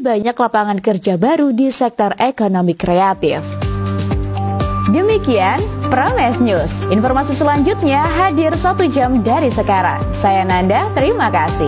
banyak lapangan kerja baru di sektor ekonomi kreatif. Demikian Prames News. Informasi selanjutnya hadir 1 jam dari sekarang. Saya Nanda, terima kasih.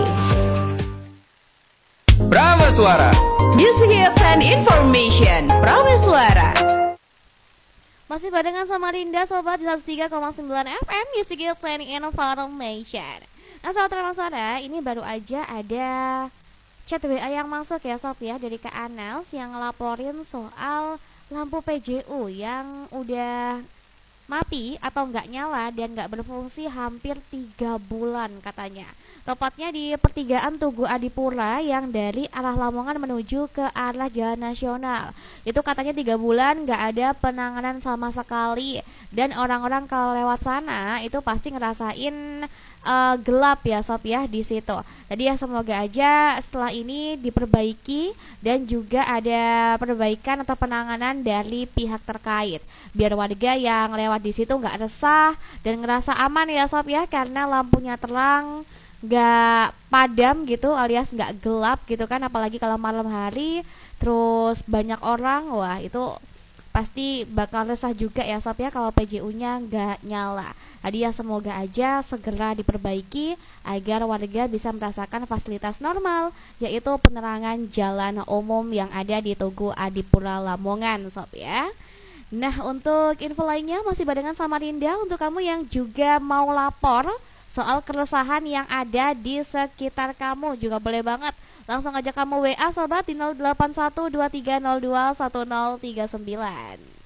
Prameswara, Music Hits and Information. Prameswara. Masih barengan sama Rinda Sobat di 103,9 FM Music Hits and Information. Nah Sobat Prameswara, ini baru aja ada chat WA yang masuk ya Sob ya, dari Kak Anels yang ngelaporin soal lampu PJU yang udah mati atau nggak nyala dan nggak berfungsi hampir 3 bulan katanya. Tepatnya di pertigaan Tugu Adipura yang dari arah Lamongan menuju ke arah Jalan Nasional. Itu katanya 3 bulan nggak ada penanganan sama sekali. Dan orang-orang kalau lewat sana itu pasti ngerasain gelap ya Sob ya di situ. Jadi ya semoga aja setelah ini diperbaiki dan juga ada perbaikan atau penanganan dari pihak terkait. Biar warga yang lewat di situ nggak resah dan ngerasa aman ya Sob ya, karena lampunya terang, nggak padam gitu alias nggak gelap gitu kan, apalagi kalau malam hari terus banyak orang, wah itu pasti bakal resah juga ya Sob ya kalau PJU-nya nggak nyala. Jadi ya semoga aja segera diperbaiki agar warga bisa merasakan fasilitas normal, yaitu penerangan jalan umum yang ada di Tugu Adipura Lamongan Sob ya. Nah untuk info lainnya masih barengan sama Rinda. Untuk kamu yang juga mau lapor soal keresahan yang ada di sekitar kamu juga boleh banget langsung aja kamu WA Sobat di 0812302139.